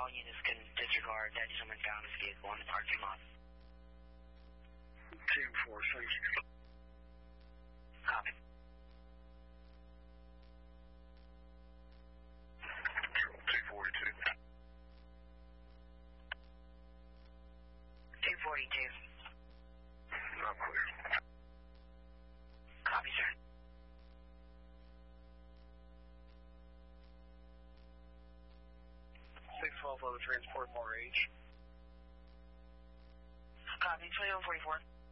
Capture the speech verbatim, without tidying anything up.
all units can disregard that gentleman found his vehicle in the parking lot. ten four, thank you. Copy. Control two forty-two. two forty-two. Not clear. Copy, sir. six twelve on the transport, more H. Copy, twenty-one forty-four.